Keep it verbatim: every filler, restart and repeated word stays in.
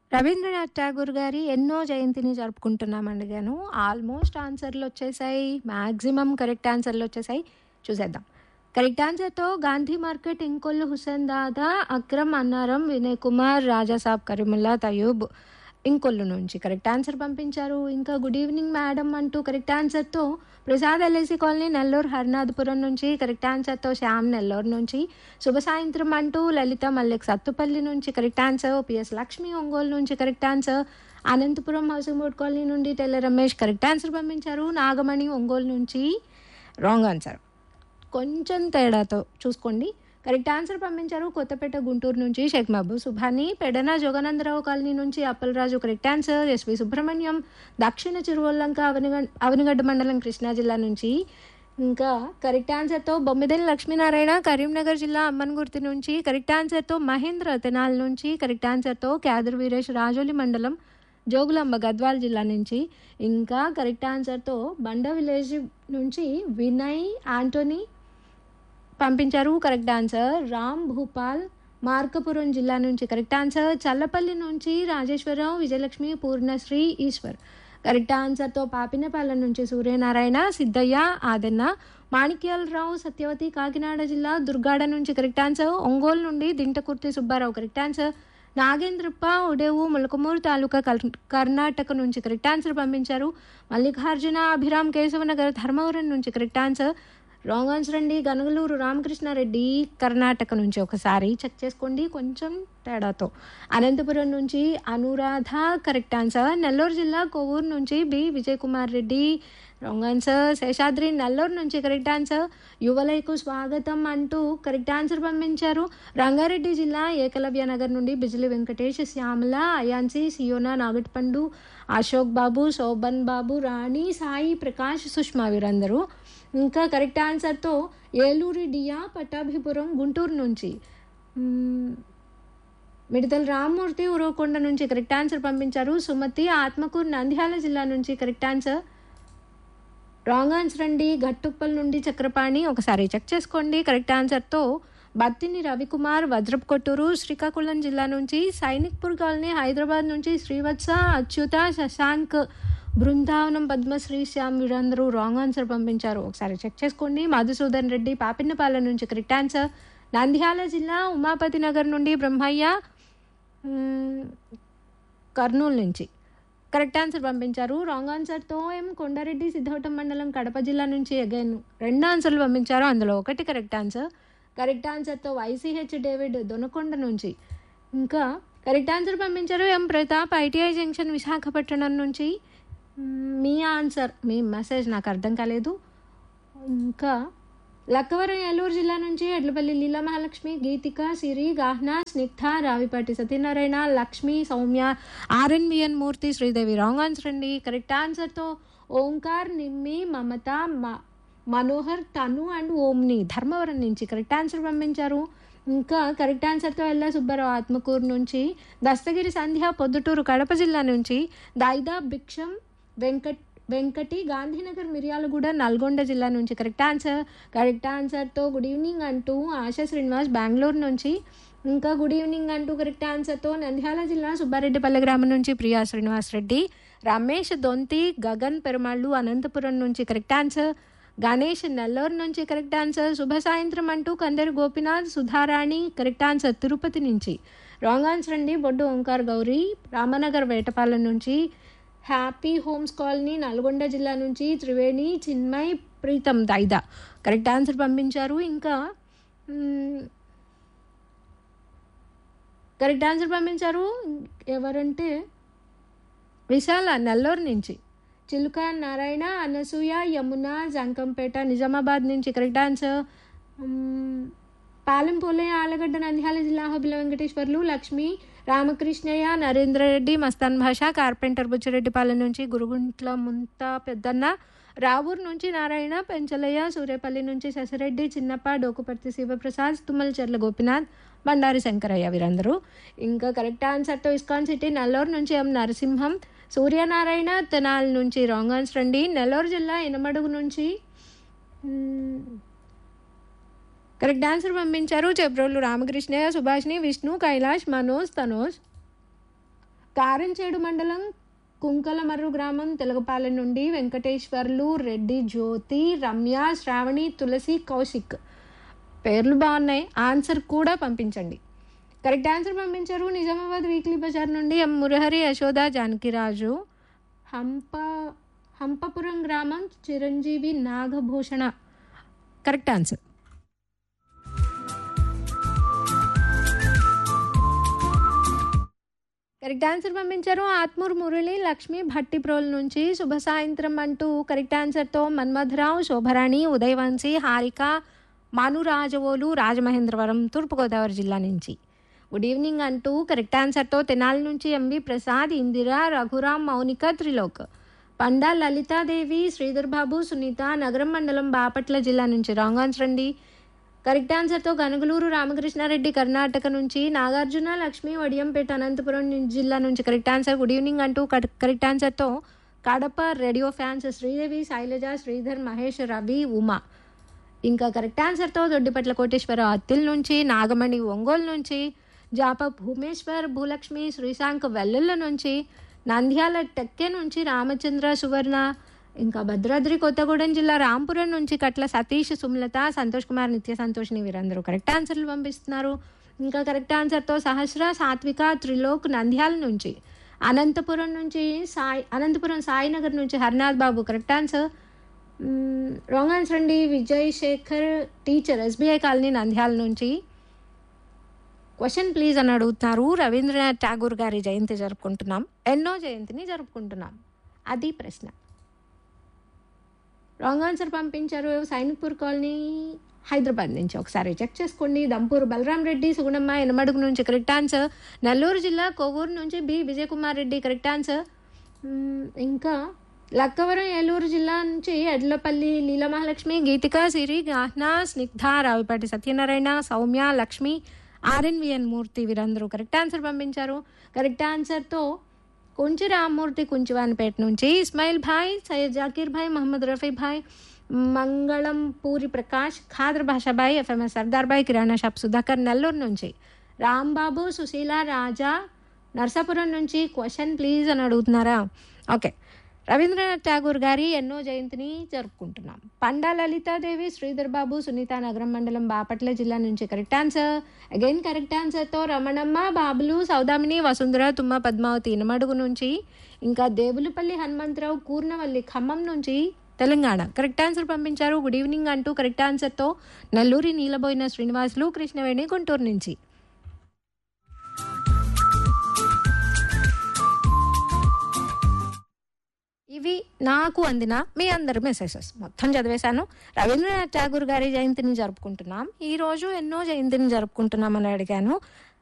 రవీంద్రనాథ్ ఠాగూర్ గారి ఎన్నో జయంతిని జరుపుకుంటున్నామండి గాను. ఆల్మోస్ట్ ఆన్సర్‌లొచ్చేసాయి. Maximum correct ఆన్సర్‌లొచ్చేసాయి. చూసేద్దాం. కరెక్ట్ ఆన్సర్‌తో గాంధీ మార్కెట్, ఇంకొల్లు హుసేన్ దాదా, అక్రమ్ అన్నారం, వినయ్ కుమార్, రాజాసాబ్ కరీముల్లా తయూబ్ ఇంకొల్లు నుంచి కరెక్ట్ ఆన్సర్ పంపించారు. ఇంకా గుడ్ ఈవినింగ్ మేడం అంటూ కరెక్ట్ ఆన్సర్‌తో ప్రసాద్ ఎల్ఐసి కాలనీ నెల్లూరు హరినాథపురం నుంచి కరెక్ట్ ఆన్సర్‌తో శ్యామ్ నెల్లూరు నుంచి, శుభ సాయంత్రం అంటూ లలిత మల్లిక్ సత్తుపల్లి నుంచి correct answer, PS Lakshmi Ongole నుంచి correct answer, Anantapuram housing board colony నుండి తెల్ల రమేష్ కరెక్ట్ ఆన్సర్ పంపించారు. నాగమణి ఒంగోలు నుంచి రాంగ్ ఆన్సర్, కొంచెం తేడాతో చూసుకోండి. కరెక్ట్ ఆన్సర్ పంపించారు. కొత్తపేట గుంటూరు నుంచి షేక్ మహబూబ్ సుభాని, పెడన జోగానందరావు కాలనీ నుంచి Appalaraju correct answer, SV Subrahmanyam దక్షిణ చిరువల్లంక అవనిగ అవనిగడ్డ మండలం కృష్ణా జిల్లా నుంచి. ఇంకా కరెక్ట్ ఆన్సర్తో బొమ్మిదేని లక్ష్మీనారాయణ కరీంనగర్ జిల్లా అమ్మన్గుర్తి నుంచి కరెక్ట్ ఆన్సర్తో మహేంద్ర తెనాల్ నుంచి కరెక్ట్ ఆన్సర్తో క్యాదర్ వీరేష్ రాజోలి మండలం జోగులాంబ గద్వాల్ జిల్లా నుంచి. ఇంకా కరెక్ట్ ఆన్సర్తో బండ విలేజ్ నుంచి వినయ్ ఆంటోనీ పంపించారు కరెక్ట్ ఆన్సర్. రామ్ భూపాల్ మార్కపురం జిల్లా నుంచి కరెక్ట్ ఆన్సర్. చల్లపల్లి నుంచి రాజేశ్వరరావు, విజయలక్ష్మి, పూర్ణశ్రీ, ఈశ్వర్ కరెక్ట్ ఆన్సర్తో పాపినపాలెం నుంచి సూర్యనారాయణ, సిద్ధయ్య, ఆదన్న, మాణిక్యాలరావు, సత్యవతి కాకినాడ జిల్లా దుర్గాడ నుంచి కరెక్ట్ ఆన్సర్. ఒంగోలు నుండి దింటకుర్తి సుబ్బారావు కరెక్ట్ ఆన్సర్. నాగేంద్రప్ప ఉడేవు ములకమూరు తాలూకా కర్ణాటక నుంచి కరెక్ట్ ఆన్సర్ పంపించారు. మల్లికార్జున అభిరామ్ కేశవనగర్ ధర్మవరం నుంచి కరెక్ట్ ఆన్సర్. రాంగ్ ఆన్సర్ అండి. గనుగలూరు రామకృష్ణారెడ్డి కర్ణాటక నుంచి, ఒకసారి చెక్ చేసుకోండి కొంచెం తేడాతో. అనంతపురం నుంచి అనురాధ కరెక్ట్ ఆన్సర్. నెల్లూరు జిల్లా కొవ్వూరు నుంచి B Vijay Kumar Reddy wrong answer. Seshadri Nellore నుంచి కరెక్ట్ ఆన్సర్. యువలైకు స్వాగతం అంటూ కరెక్ట్ ఆన్సర్ పంపించారు. రంగారెడ్డి జిల్లా ఏకలవ్య నగర్ నుండి బిజిలి వెంకటేష్, శ్యామల, అయాన్సి, సియోనా, నాగటిపండు, అశోక్ బాబు, శోభన్ బాబు, రాణి, సాయి ప్రకాష్, సుష్మా వీరందరూ. ఇంకా కరెక్ట్ ఆన్సర్తో ఏలూరి డియా పట్టాభిపురం గుంటూరు నుంచి, మిడతల రామ్మూర్తి ఉరవకొండ నుంచి కరెక్ట్ ఆన్సర్ పంపించారు. సుమతి ఆత్మకూరు నంద్యాల జిల్లా నుంచి కరెక్ట్ ఆన్సర్. రాంగ్ ఆన్సర్ అండి. గట్టుప్పల్ నుండి చక్రపాణి, ఒకసారి చెక్ చేసుకోండి. కరెక్ట్ ఆన్సర్తో బత్తిని రవికుమార్ వజ్రపు కొట్టూరు శ్రీకాకుళం జిల్లా నుంచి, సైనిక్పూర్ కాలనీ హైదరాబాద్ నుంచి శ్రీవత్స, అచ్యుత, శశాంక్, బృందావనం, పద్మశ్రీ, శ్యామ్ వీరందరూ రాంగ్ ఆన్సర్ పంపించారు. ఒకసారి చెక్ చేసుకోండి. మధుసూదన్ రెడ్డి పాపిన్నపాలెం నుంచి కరెక్ట్ ఆన్సర్. నంద్యాల జిల్లా ఉమాపతి నగర్ నుండి బ్రహ్మయ్య కర్నూలు నుంచి కరెక్ట్ ఆన్సర్ పంపించారు. రాంగ్ ఆన్సర్తో ఎం కొండారెడ్డి సిద్ధవటం మండలం కడప జిల్లా నుంచి అగైన్ రెండు ఆన్సర్లు పంపించారు, అందులో ఒకటి కరెక్ట్ ఆన్సర్. కరెక్ట్ ఆన్సర్తో వైసీహెచ్ డేవిడ్ దొనకొండ నుంచి. ఇంకా కరెక్ట్ ఆన్సర్ పంపించారు ఎం ప్రతాప్ ఐటీఐ జంక్షన్ విశాఖపట్నం నుంచి. మీ ఆన్సర్, మీ మెసేజ్ నాకు అర్థం కాలేదు. ఇంకా లక్కవరం ఏలూరు జిల్లా నుంచి ఎడ్లపల్లి లీలా మహాలక్ష్మి, గీతిక, సిరి, గాహ్నా, స్నిగ్ధ, రావిపాటి సత్యనారాయణ, లక్ష్మి, సౌమ్య, ఆర్ఎన్విఎన్ మూర్తి, శ్రీదేవి రాంగ్ ఆన్సర్ అండి. కరెక్ట్ ఆన్సర్తో ఓంకార్, నిమ్మి, మమత, మనోహర్, తను అండ్ ఓమ్ని ధర్మవరం నుంచి కరెక్ట్ ఆన్సర్ పంపించారు. ఇంకా కరెక్ట్ ఆన్సర్తో ఎల్లా సుబ్బారావు ఆత్మకూరు నుంచి, దస్తగిరి సంధ్య పొద్దుటూరు కడప జిల్లా నుంచి, దాయిదా భిక్షం వెంకట్ వెంకటి గాంధీనగర్ మిర్యాలగూడ నల్గొండ జిల్లా నుంచి కరెక్ట్ ఆన్సర్. కరెక్ట్ ఆన్సర్తో గుడ్ ఈవినింగ్ అంటూ ఆశా శ్రీనివాస్ బెంగళూరు నుంచి. ఇంకా గుడ్ ఈవినింగ్ అంటూ కరెక్ట్ ఆన్సర్తో నంద్యాల జిల్లా సుబ్బారెడ్డిపల్లె గ్రామం నుంచి ప్రియా శ్రీనివాస్ రెడ్డి, రమేష్ దొంతి, గగన్ పెరుమాళ్ళు అనంతపురం నుంచి కరెక్ట్ ఆన్సర్. గణేష్ నెల్లూరు నుంచి కరెక్ట్ ఆన్సర్. శుభ సాయంత్రం అంటూ కందరి గోపినాథ్, సుధారాణి కరెక్ట్ ఆన్సర్ తిరుపతి నుంచి. రాంగ్ ఆన్సర్ అండి. బొడ్డు ఓంకార్ గౌరీ రామనగర్ వేటపాలెం నుంచి. హ్యాపీ హోమ్స్ కాలనీ నల్గొండ జిల్లా నుంచి త్రివేణి, చిన్మయ్, ప్రీతం దైదా కరెక్ట్ ఆన్సర్ పంపించారు. ఇంకా కరెక్ట్ ఆన్సర్ పంపించారు ఎవరంటే విశాల నెల్లూరు నుంచి. చిలుక నారాయణ, అనసూయ, యమున, జంకంపేట నిజామాబాద్ నుంచి కరెక్ట్ ఆన్సర్. పాలెంపోలే ఆలగడ్డ నంద్యాల జిల్లా హొబిల వెంకటేశ్వర్లు, లక్ష్మి, రామకృష్ణయ్య, నరేంద్ర రెడ్డి, మస్తాన్ భాష, కార్పెంటర్ బుచ్చిరెడ్డిపాలెం నుంచి గురుగుంట్ల ముంత పెద్దన్న, రావూరు నుంచి నారాయణ, పెంచలయ్య, సూర్యపల్లి నుంచి శశిరెడ్డి, చిన్నప్ప, డోకుపర్తి శివప్రసాద్, తుమ్మలచెర్ల గోపినాథ్, బండారి శంకరయ్య వీరందరూ. ఇంకా కరెక్ట్ ఆన్సర్తో ఇస్కాన్ సిటీ నెల్లూరు నుంచి ఎం నరసింహం, సూర్యనారాయణ తెనాల్ నుంచి రాంగ్ ఆన్సర్ అండి. నెల్లూరు జిల్లా ఇనమడుగు నుంచి కరెక్ట్ ఆన్సర్ పంపించారు చెబ్రోలు రామకృష్ణయ్య, సుభాష్ని, విష్ణు, కైలాష్, మనోజ్, తనోజ్. కారంచేడు మండలం కుంకలమర్రు గ్రామం తెలుగుపాలెం నుండి వెంకటేశ్వర్లు, రెడ్డి జ్యోతి, రమ్య, శ్రావణి, తులసి, కౌశిక్. పేర్లు బాగున్నాయి, ఆన్సర్ కూడా పంపించండి. కరెక్ట్ ఆన్సర్ పంపించారు నిజామాబాద్ వీక్లీ బజార్ నుండి ఎం మురహరి, యశోద, జానకిరాజు. హంప హంపపురం గ్రామం Chiranjeevi, Nagabhushana. Correct answer. Correct answer పంపించారు ఆత్మూరు మురళి, లక్ష్మి భట్టిప్రోల్ నుంచి. శుభ సాయంత్రం అంటూ కరెక్ట్ ఆన్సర్తో మన్మధరావు, శోభరాణి, ఉదయవంశీ, హారిక, మానురాజవోలు, రాజమహేంద్రవరం, తూర్పుగోదావరి జిల్లా నుంచి. గుడ్ ఈవినింగ్ అంటూ కరెక్ట్ ఆన్సర్తో తెనాలి నుంచి ఎంవి ప్రసాద్, ఇందిరా, రఘురాం, మౌనిక, త్రిలోక్. పండా లలితాదేవి, శ్రీధర్ బాబు, సునీత, నగరం మండలం బాపట్ల జిల్లా నుంచి రాంగ్ ఆన్సర్ అండి. కరెక్ట్ ఆన్సర్తో గనుగులూరు రామకృష్ణారెడ్డి, కర్ణాటక నుంచి. నాగార్జున, లక్ష్మి, వడియంపేట, అనంతపురం జిల్లా నుంచి కరెక్ట్ ఆన్సర్. గుడ్ ఈవినింగ్ అంటూ కరెక్ట్ ఆన్సర్తో కడప రేడియో ఫ్యాన్స్ శ్రీదేవి, శైలజ, శ్రీధర్, మహేష్, రవి, ఉమా. ఇంకా కరెక్ట్ ఆన్సర్తో దొడ్డిపట్ల కోటేశ్వర అత్తిల్ నుంచి. నాగమణి ఒంగోలు నుంచి. జాప భూమేశ్వర్, భూలక్ష్మి, శ్రీశాంక్ వెల్లుల్ల నుంచి. నంద్యాల టెక్కే నుంచి రామచంద్ర, సువర్ణ. ఇంకా భద్రాద్రి కొత్తగూడెం జిల్లా రాంపురం నుంచి కట్ల సతీష్, సుమలత, సంతోష్ కుమార్, నిత్య సంతోషిని వీరందరూ కరెక్ట్ ఆన్సర్లు పంపిస్తున్నారు. ఇంకా కరెక్ట్ ఆన్సర్తో సహస్ర, సాత్విక, త్రిలోక్ నంద్యాల నుంచి. అనంతపురం నుంచి సాయి అనంతపురం సాయినగర్ నుంచి హరినాథ్ బాబు కరెక్ట్ ఆన్సర్. రాంగ్ ఆన్సర్ అండి. Vijay Shekhar teacher, SBI colony Nandyal నుంచి. క్వశ్చన్ ప్లీజ్ అని అడుగుతున్నారు. రవీంద్రనాథ్ ఠాగూర్ గారి జయంతి జరుపుకుంటున్నాం, ఎన్నో జయంతిని జరుపుకుంటున్నాం, అది ప్రశ్న. రాంగ్ ఆన్సర్ పంపించారు సైనిక్పూర్ కాలనీ హైదరాబాద్ నుంచి. ఒకసారి చెక్ చేసుకోండి. దంపూర్ బలరాం రెడ్డి, సుగుణమ్మ, ఎనమడుగు నుంచి కరెక్ట్ ఆన్సర్. నెల్లూరు జిల్లా కొవ్వూరు నుంచి B Vijayakumar Reddy correct answer. ఇంకా లక్కవరం ఏలూరు జిల్లా నుంచి ఎడ్లపల్లి లీలమహాలక్ష్మి, గీతిక, సిరి, గాహ్నా, స్నిగ్ధ, రావిపాటి సత్యనారాయణ, సౌమ్య, లక్ష్మి, ఆర్ఎన్విఎన్ మూర్తి వీరందరూ కరెక్ట్ ఆన్సర్ పంపించారు. కరెక్ట్ ఆన్సర్తో కుంచి రామ్మూర్తి, కుంచివానిపేట నుంచి. ఇస్మాయిల్ భాయ్, సయ్యద్ జాకీర్ భాయ్, మహమ్మద్ రఫీ భాయ్, మంగళం పూరి ప్రకాష్, ఖాదర్ భాషాబాయ్, ఎఫ్ఎంఎస్ సర్దార్ భాయ్, కిరాణా షాప్ సుధాకర్ నెల్లూరు నుంచి. రాంబాబు, సుశీల, రాజా నర్సాపురం నుంచి. క్వశ్చన్ ప్లీజ్ అని అడుగుతున్నారా? ఓకే. రవీంద్రనాథ్ ఠాగూర్ గారి ఎన్నో జయంతిని జరుపుకుంటున్నాం. పండా లలితాదేవి, శ్రీధర్ బాబు, సునీత, నగరం మండలం బాపట్ల జిల్లా నుంచి కరెక్ట్ ఆన్సర్. అగైన్ కరెక్ట్ ఆన్సర్తో రమణమ్మ, బాబులు, సౌదామిని, వసుంధర, తుమ్మ, పద్మావతి ఇనమడుగు నుంచి. ఇంకా దేవులపల్లి హనుమంతరావు, కూర్నవల్లి ఖమ్మం నుంచి తెలంగాణ కరెక్ట్ ఆన్సర్ పంపించారు. గుడ్ ఈవినింగ్ అంటూ కరెక్ట్ ఆన్సర్తో నల్లూరి నీలబోయిన శ్రీనివాసులు, కృష్ణవేణి గుంటూరు నుంచి. ఇవి నాకు అందిన మీ అందరి మెసేజెస్ మొత్తం చదివేశాను. రవీంద్రనాథ్ ఠాగూర్ గారి జయంతిని జరుపుకుంటున్నాం, ఈరోజు ఎన్నో జయంతిని జరుపుకుంటున్నాం అని అడిగాను.